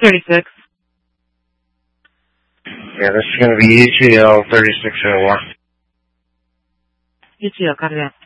36. Yeah, this is going to be ETL 3601. ETL, copy that.